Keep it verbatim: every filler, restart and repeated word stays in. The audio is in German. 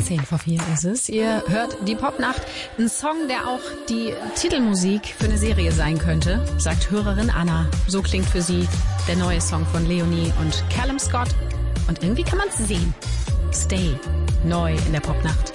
Zehn vor vier ist es. Ihr hört die Popnacht. Ein Song, der auch die Titelmusik für eine Serie sein könnte, sagt Hörerin Anna. So klingt für sie der neue Song von Leonie und Callum Scott. Und irgendwie kann man es sehen. Stay. Neu in der Popnacht.